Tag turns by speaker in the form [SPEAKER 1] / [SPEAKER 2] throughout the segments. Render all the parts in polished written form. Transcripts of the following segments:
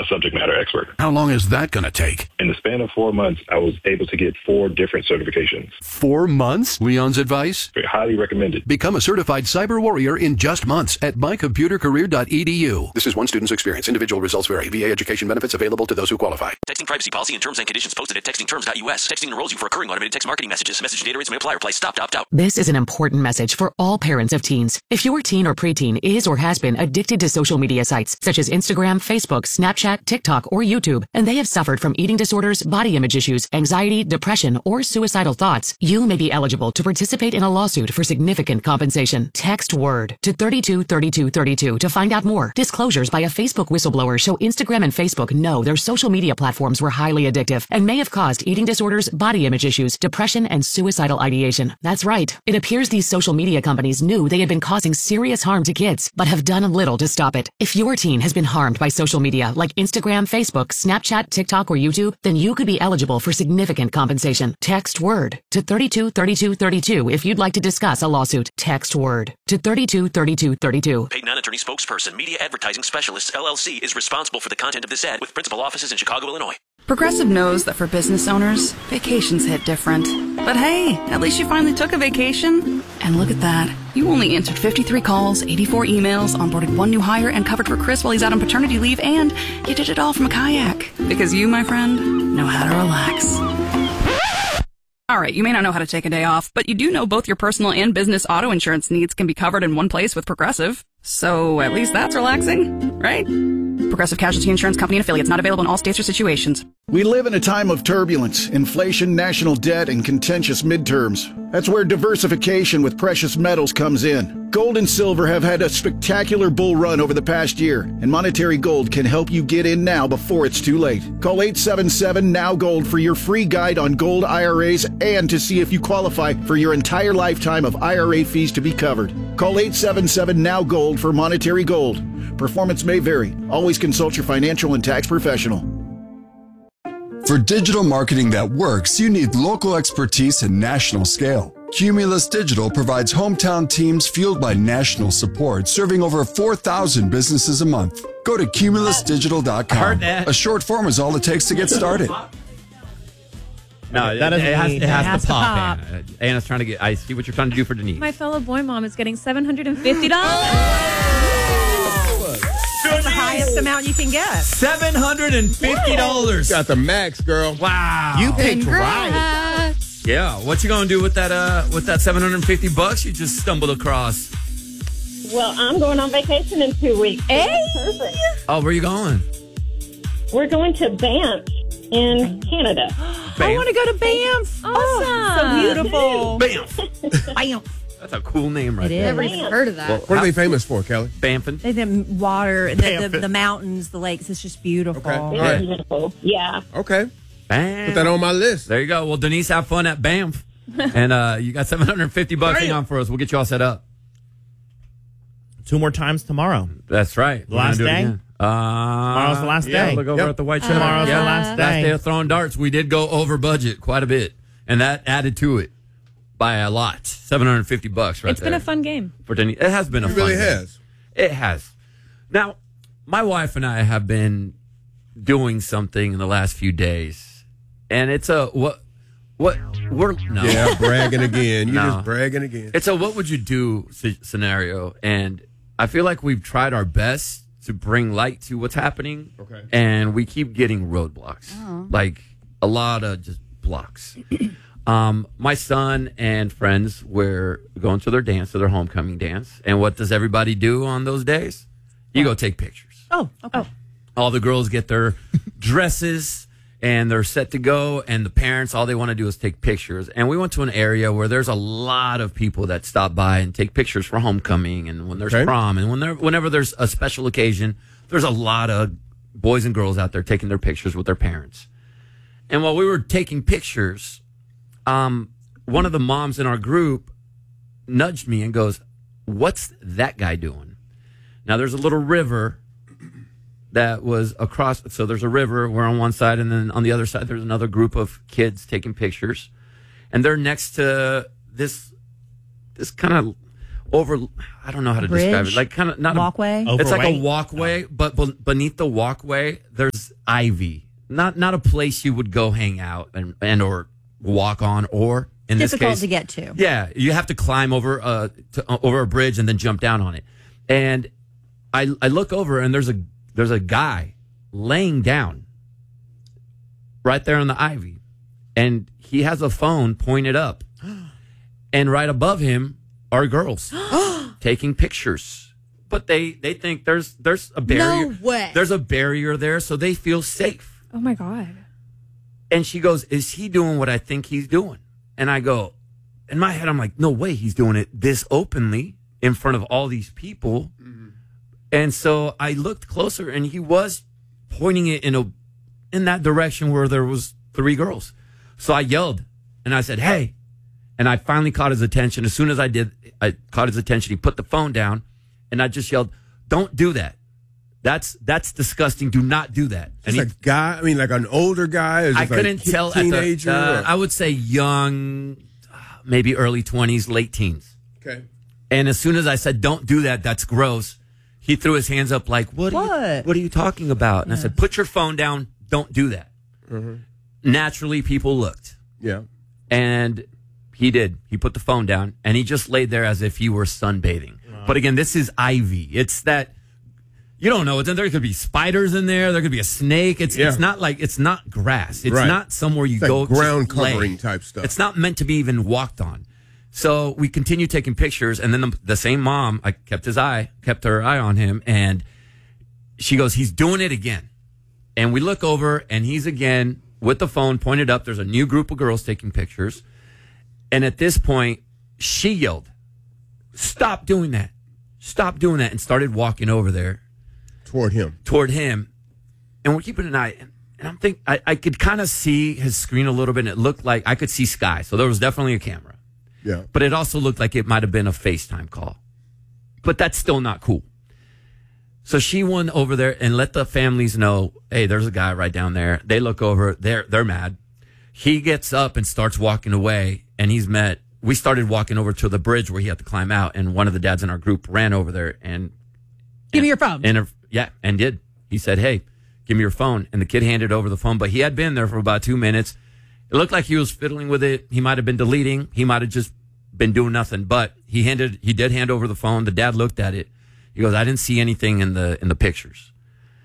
[SPEAKER 1] a subject matter expert.
[SPEAKER 2] How long is that going to take?
[SPEAKER 1] In the span of 4 months, I was able to get 4 different certifications.
[SPEAKER 2] 4 months? Leon's advice?
[SPEAKER 1] Highly recommended.
[SPEAKER 2] Become a certified cyber warrior in just months at mycomputercareer.edu. This is one student's experience. Individual results vary. VA education benefits available to those who qualify.
[SPEAKER 3] Texting privacy policy and terms and conditions posted at textingterms.us. Texting enrolls you for recurring automated text marketing messages. Message data rates may apply. Reply stop to opt out.
[SPEAKER 4] This is an important message for all parents of teens. If your teen or preteen is or has been addicted to social media sites such as Instagram, Facebook, Snapchat, TikTok, or YouTube, and they have suffered from eating disorders, body image issues, anxiety, depression, or suicidal thoughts, you may be eligible to participate in a lawsuit for significant compensation. Text WORD to 323232 to find out more. Disclosures by a Facebook whistleblower show Instagram and Facebook know their social media platforms were highly addictive and may have caused eating disorders, body image issues, depression, and suicidal ideation. That's right. It appears these social media companies knew they had been causing serious harm to kids, but have done little to stop it. If your teen has been harmed by social media like Instagram, Facebook, Snapchat, TikTok, or YouTube, then you could be eligible for significant compensation. Text WORD to 323232 if you'd like to discuss a lawsuit. Text WORD to 323232.
[SPEAKER 3] Paid non-attorney spokesperson, Media Advertising Specialists, LLC, is responsible for the content of this ad with principal offices in Chicago, Illinois.
[SPEAKER 5] Progressive knows that for business owners, vacations hit different. But hey, at least you finally took a vacation. And look at that. You only answered 53 calls, 84 emails, onboarded 1 new hire, and covered for Chris while he's out on paternity leave, and you did it all from a kayak. Because you, my friend, know how to relax. All right, you may not know how to take a day off, but you do know both your personal and business auto insurance needs can be covered in one place with Progressive. So at least that's relaxing, right? Progressive Casualty Insurance Company and affiliates, not available in all states or situations.
[SPEAKER 6] We live in a time of turbulence, inflation, national debt, and contentious midterms. That's where diversification with precious metals comes in. Gold and silver have had a spectacular bull run over the past year, and Monetary Gold can help you get in now before it's too late. Call 877-NOW-GOLD for your free guide on gold IRAs and to see if you qualify for your entire lifetime of IRA fees to be covered. Call 877-NOW-GOLD for Monetary Gold. Performance may vary. Always consult your financial and tax professional.
[SPEAKER 7] For digital marketing that works, you need local expertise and national scale. Cumulus Digital provides hometown teams fueled by national support, serving over 4,000 businesses a month. Go to cumulusdigital.com. A short form is all it takes to get started.
[SPEAKER 8] No,
[SPEAKER 9] it has
[SPEAKER 8] to pop. Anna's trying to get. I see what you're trying to do for Denise.
[SPEAKER 9] My fellow boy mom is getting $750.
[SPEAKER 10] That's the highest amount you can get.
[SPEAKER 8] $750.
[SPEAKER 11] Got the max, girl.
[SPEAKER 8] Wow.
[SPEAKER 10] You picked right.
[SPEAKER 8] Yeah. What you gonna do with that? With that $750 you just stumbled across?
[SPEAKER 12] Well, I'm going on vacation in 2 weeks.
[SPEAKER 9] Hey.
[SPEAKER 12] Perfect.
[SPEAKER 8] Oh, where are you going?
[SPEAKER 12] We're going to Banff in Canada.
[SPEAKER 10] I want to go to Banff.
[SPEAKER 9] Awesome.
[SPEAKER 10] So beautiful.
[SPEAKER 8] Banff.
[SPEAKER 10] Banff.
[SPEAKER 8] That's a cool name, right there.
[SPEAKER 9] Never even heard of that.
[SPEAKER 11] Well, what are they famous for, Kelly?
[SPEAKER 8] Banffin'.
[SPEAKER 10] The water, the mountains, the lakes. It's just beautiful.
[SPEAKER 11] Okay. All
[SPEAKER 12] It's
[SPEAKER 11] right.
[SPEAKER 12] beautiful. Yeah.
[SPEAKER 11] Okay.
[SPEAKER 8] Bam.
[SPEAKER 11] Put that on my list.
[SPEAKER 8] There you go. Well, Denise, have fun at Banff. And you got $750 hang on for us. We'll get you all set up.
[SPEAKER 13] 2 more times tomorrow.
[SPEAKER 8] That's right.
[SPEAKER 13] The last day?
[SPEAKER 8] Tomorrow's
[SPEAKER 13] the last day.
[SPEAKER 8] Look over at the White Shutter.
[SPEAKER 13] Tomorrow's the last day.
[SPEAKER 8] Last day of throwing darts. We did go over budget quite a bit. And that added to it by a lot. $750 right there.
[SPEAKER 9] It's been a fun game.
[SPEAKER 8] For Denise. It has been a fun game.
[SPEAKER 11] It really has.
[SPEAKER 8] It has. Now, my wife and I have been doing something in the last few days. And it's a
[SPEAKER 11] Yeah, bragging again. You're just bragging again.
[SPEAKER 8] It's a what would you do scenario. And I feel like we've tried our best to bring light to what's happening.
[SPEAKER 11] Okay.
[SPEAKER 8] And we keep getting roadblocks. Like a lot of just blocks. My son and friends were going to their homecoming dance. And what does everybody do on those days? You go take pictures.
[SPEAKER 10] Oh, okay.
[SPEAKER 8] All the girls get their dresses and they're set to go. And the parents, all they want to do is take pictures. And we went to an area where there's a lot of people that stop by and take pictures for homecoming and when there's prom and whenever there's a special occasion, there's a lot of boys and girls out there taking their pictures with their parents. And while we were taking pictures, one of the moms in our group nudged me and goes, "What's that guy doing?" Now there's a little river that was across. So there's a river. We're on one side, and then on the other side, there's another group of kids taking pictures, and they're next to this kind of I don't know how to describe it. Like kind of not
[SPEAKER 10] walkway.
[SPEAKER 8] It's like a walkway, but beneath the walkway, there's ivy, not a place you would go hang out and or walk on, or in this case,
[SPEAKER 10] difficult to get to.
[SPEAKER 8] Yeah, you have to climb over a bridge and then jump down on it. And I look over and there's a guy laying down right there on the ivy, and he has a phone pointed up, and right above him are girls taking pictures. But they think there's a barrier.
[SPEAKER 10] No way.
[SPEAKER 8] There's a barrier there, so they feel safe.
[SPEAKER 9] Oh my God.
[SPEAKER 8] And she goes, "Is he doing what I think he's doing?" And I go, in my head, I'm like, "No way, he's doing it this openly in front of all these people." Mm-hmm. And so I looked closer, and he was pointing it in that direction where there was 3 girls. So I yelled, and I said, "Hey!" And I finally caught his attention. As soon as I did, I caught his attention. He put the phone down. And I just yelled, "Don't do that. That's disgusting. Do not do that."
[SPEAKER 11] And a guy, I mean, like an older guy?
[SPEAKER 8] I couldn't tell.
[SPEAKER 11] Teenager?
[SPEAKER 8] I would say young, maybe early 20s, late teens.
[SPEAKER 11] Okay.
[SPEAKER 8] And as soon as I said, "Don't do that, that's gross," he threw his hands up like, What are you talking about? And I said, "Put your phone down. Don't do that." Mm-hmm. Naturally, people looked.
[SPEAKER 11] Yeah.
[SPEAKER 8] And he did. He put the phone down, and he just laid there as if he were sunbathing. But again, this is ivy. It's that you don't know. There could be spiders in there. There could be a snake. It's not like it's not grass. It's not somewhere you go.
[SPEAKER 11] Ground covering type stuff.
[SPEAKER 8] It's not meant to be even walked on. So we continued taking pictures, and then the same mom, I kept her eye on him, and she goes, "He's doing it again." And we look over, and he's again with the phone pointed up. There's a new group of girls taking pictures, and at this point, she yelled, "Stop doing that. Stop doing that," and started walking over there. Toward him. And we're keeping an eye. And I'm thinking, I could kind of see his screen a little bit, and it looked like I could see Sky. So there was definitely a camera.
[SPEAKER 11] Yeah.
[SPEAKER 8] But it also looked like it might have been a FaceTime call. But that's still not cool. So she went over there and let the families know, "Hey, there's a guy right down there." They look over. They're mad. He gets up and starts walking away, and we started walking over to the bridge where he had to climb out, and one of the dads in our group ran over there and
[SPEAKER 10] give me your phone.
[SPEAKER 8] And did. He said, "Hey, give me your phone." And the kid handed over the phone, but he had been there for about 2 minutes. It looked like he was fiddling with it. He might have been deleting. He might have just been doing nothing, but he did hand over the phone. The dad looked at it. He goes, "I didn't see anything in the pictures."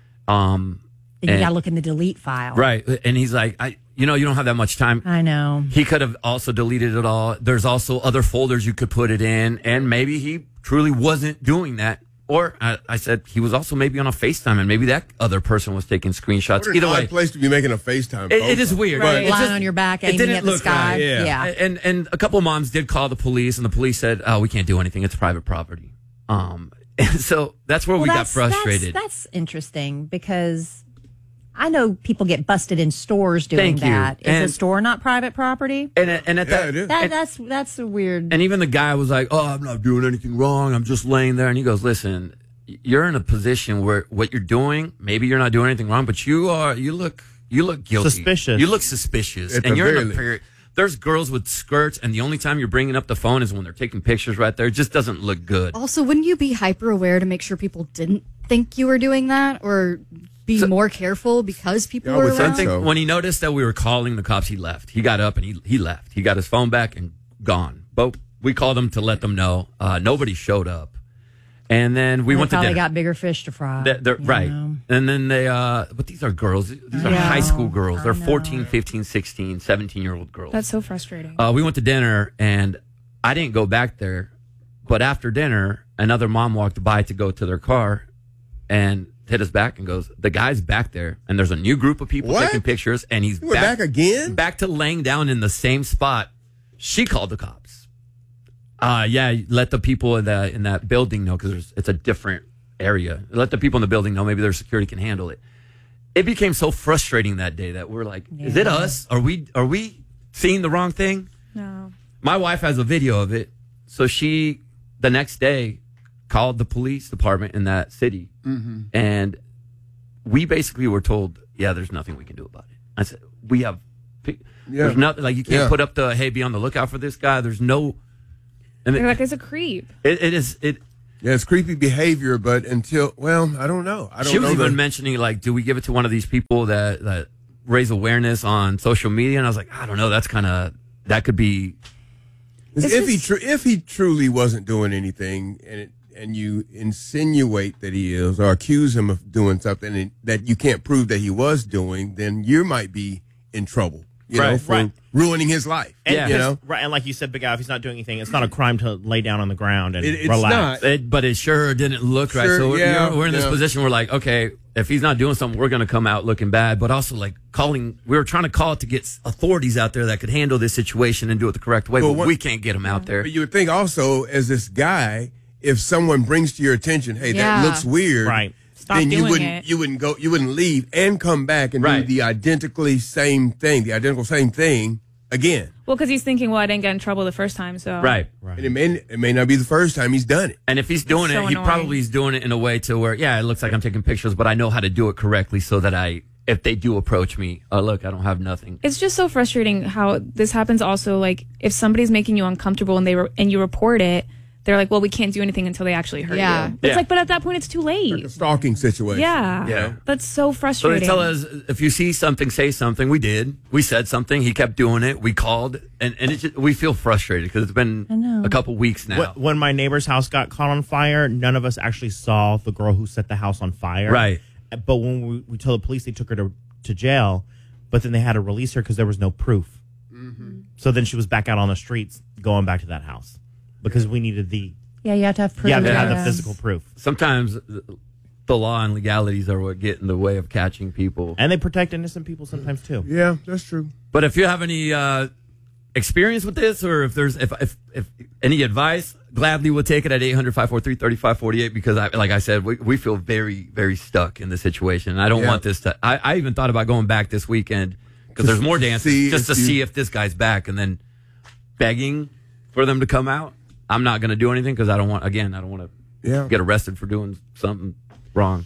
[SPEAKER 10] You got to look in the delete file.
[SPEAKER 8] Right. And he's like, you don't have that much time.
[SPEAKER 10] I know.
[SPEAKER 8] He could have also deleted it all. There's also other folders you could put it in, and maybe he truly wasn't doing that. Or I said he was also maybe on a FaceTime, and maybe that other person was taking screenshots.
[SPEAKER 11] Either way, place to be making a FaceTime.
[SPEAKER 8] It is weird.
[SPEAKER 10] Right. Lying on your back, aiming at the sky.
[SPEAKER 8] Right.
[SPEAKER 10] Yeah.
[SPEAKER 8] And a couple of moms did call the police, and the police said, "Oh, we can't do anything. It's private property." And so that's where we got frustrated.
[SPEAKER 10] That's interesting because I know people get busted in stores doing that. Is a store not private property?
[SPEAKER 8] And at that,
[SPEAKER 11] it is.
[SPEAKER 10] That's a weird.
[SPEAKER 8] And even the guy was like, "Oh, I'm not doing anything wrong. I'm just laying there." And he goes, "Listen, you're in a position where what you're doing, maybe you're not doing anything wrong, but you look guilty.
[SPEAKER 13] Suspicious.
[SPEAKER 8] You look suspicious,
[SPEAKER 11] At
[SPEAKER 8] and
[SPEAKER 11] the
[SPEAKER 8] you're in
[SPEAKER 11] very
[SPEAKER 8] a
[SPEAKER 11] least.
[SPEAKER 8] period." There's girls with skirts, and the only time you're bringing up the phone is when they're taking pictures right there. It just doesn't look good.
[SPEAKER 14] Also, wouldn't you be hyper aware to make sure people didn't think you were doing that, or be more careful because people were around?
[SPEAKER 8] So. When he noticed that we were calling the cops, he left. He got up and he left. He got his phone back and gone. But we called him to let them know. Nobody showed up. And then we went to dinner.
[SPEAKER 10] They got bigger fish to fry.
[SPEAKER 8] Right. And then but these are girls. These are high school girls. They're 14, 15, 16, 17-year-old girls.
[SPEAKER 9] That's so frustrating.
[SPEAKER 8] We went to dinner, and I didn't go back there. But after dinner, another mom walked by to go to their car and hit us back and goes, "The guy's back there, and there's a new group of people taking pictures, and he's
[SPEAKER 11] back again?
[SPEAKER 8] Back to laying down in the same spot." She called the cops. Let the people in that building know, because it's a different area. Let the people in the building know. Maybe their security can handle it. It became so frustrating that day that we're like, "Is it us? Are we seeing the wrong thing?"
[SPEAKER 9] No.
[SPEAKER 8] My wife has a video of it, so she the next day called the police department in that city, and we basically were told, "There's nothing we can do about it." I said, "We have, there's nothing, like you can't put up the, hey, be on the lookout for this guy. There's no." And
[SPEAKER 9] they're like, "It's a creep."
[SPEAKER 8] It is.
[SPEAKER 11] Yeah, it's creepy behavior, but I don't know.
[SPEAKER 8] She was even mentioning, like, do we give it to one of these people that raise awareness on social media? And I was like, I don't know. That could be.
[SPEAKER 11] If he truly wasn't doing anything, and you insinuate that he is, or accuse him of doing something that you can't prove that he was doing, then you might be in trouble. You know, for ruining his life.
[SPEAKER 13] And, right, and like you said, Big Al, if he's not doing anything, it's not a crime to lay down on the ground and
[SPEAKER 11] it's
[SPEAKER 13] relax.
[SPEAKER 11] Not.
[SPEAKER 8] But it sure didn't look right. So we're in this position. We're like, okay, if he's not doing something, we're going to come out looking bad. But also, like, we were trying to call it to get authorities out there that could handle this situation and do it the correct way. But we can't get them out there.
[SPEAKER 11] But you would think also, as this guy, if someone brings to your attention, hey, that looks weird,
[SPEAKER 13] right?
[SPEAKER 9] Stop
[SPEAKER 11] then
[SPEAKER 9] doing
[SPEAKER 11] you wouldn't leave and come back and do the identical same thing again.
[SPEAKER 9] Well, because he's thinking, well, I didn't get in trouble the first time, so
[SPEAKER 8] right.
[SPEAKER 11] And it may not be the first time he's done it.
[SPEAKER 8] And if he's doing it, he probably is doing it in a way to where, it looks like I'm taking pictures, but I know how to do it correctly so that if they do approach me, look, I don't have nothing.
[SPEAKER 9] It's just so frustrating how this happens. Also, like, if somebody's making you uncomfortable and you report it, they're like, well, we can't do anything until they actually hurt you. It's like, but at that point, it's too late.
[SPEAKER 11] Like a stalking situation.
[SPEAKER 9] Yeah. That's so frustrating.
[SPEAKER 8] So they tell us, if you see something, say something. We did. We said something. He kept doing it. We called. And we feel frustrated because it's been a couple weeks now.
[SPEAKER 13] When my neighbor's house got caught on fire, none of us actually saw the girl who set the house on fire.
[SPEAKER 8] Right.
[SPEAKER 13] But when we told the police, they took her to jail, but then they had to release her because there was no proof. Mm-hmm. So then she was back out on the streets going back to that house. Because we needed
[SPEAKER 10] you have to have proof.
[SPEAKER 13] You have to have the physical proof.
[SPEAKER 8] Sometimes the law and legalities are what get in the way of catching people.
[SPEAKER 13] And they protect innocent people sometimes, too.
[SPEAKER 11] Yeah, that's true.
[SPEAKER 8] But if you have any experience with this, or if there's if any advice, gladly we'll take it at 800-543-3548, because like I said, we feel very, very stuck in the situation. And I don't want this to... I even thought about going back this weekend, because there's more dances, just to see if this guy's back, and then begging for them to come out. I'm not going to do anything because I don't want to get arrested for doing something wrong.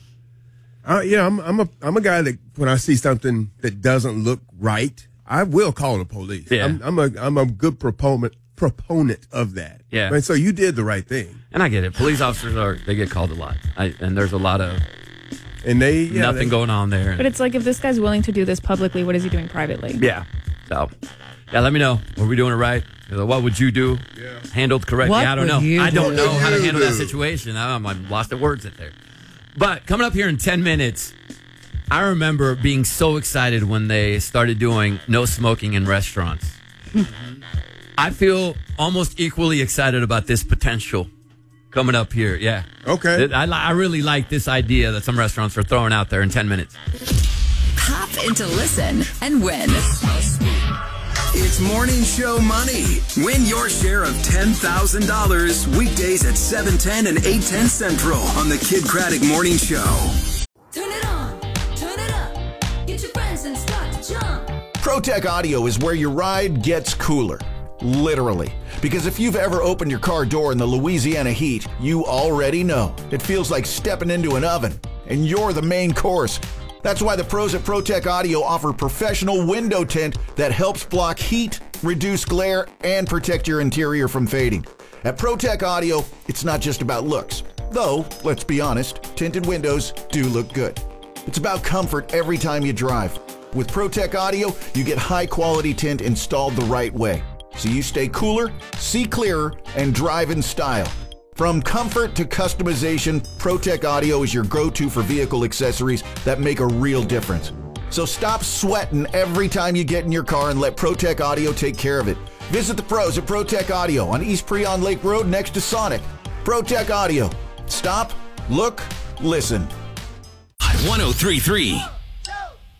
[SPEAKER 11] I'm a guy that when I see something that doesn't look right, I will call the police.
[SPEAKER 8] Yeah.
[SPEAKER 11] I'm a good proponent of that.
[SPEAKER 8] Yeah.
[SPEAKER 11] Right, so you did the right thing.
[SPEAKER 8] And I get it. Police officers they get called a lot. And there's a lot of nothing going on there.
[SPEAKER 9] But it's like, if this guy's willing to do this publicly, what is he doing privately?
[SPEAKER 8] Yeah. So, let me know. Were we doing it right? What would you do? Yeah. Handled correctly? I don't know. I don't know how to handle that situation. I'm lost at words in there. But coming up here in 10 minutes, I remember being so excited when they started doing no smoking in restaurants. I feel almost equally excited about this potential coming up here. Yeah.
[SPEAKER 11] Okay.
[SPEAKER 8] I really like this idea that some restaurants are throwing out there in 10 minutes.
[SPEAKER 15] Hop into Listen and Win.
[SPEAKER 16] It's Morning Show Money. Win your share of $10,000 weekdays at 7:10 and 8:10 Central on the Kid Craddock Morning Show.
[SPEAKER 15] Turn it on, turn it up, get your friends and start to jump.
[SPEAKER 6] ProTech Audio is where your ride gets cooler. Literally. Because if you've ever opened your car door in the Louisiana heat, you already know. It feels like stepping into an oven, and you're the main course. That's why the pros at ProTech Audio offer professional window tint that helps block heat, reduce glare, and protect your interior from fading. At ProTech Audio, it's not just about looks. Though, let's be honest, tinted windows do look good. It's about comfort every time you drive. With ProTech Audio, you get high-quality tint installed the right way. So you stay cooler, see clearer, and drive in style. From comfort to customization, ProTech Audio is your go-to for vehicle accessories that make a real difference. So stop sweating every time you get in your car and let ProTech Audio take care of it. Visit the pros at ProTech Audio on East Preon Lake Road next to Sonic. ProTech Audio. Stop, look, listen.
[SPEAKER 3] 103.3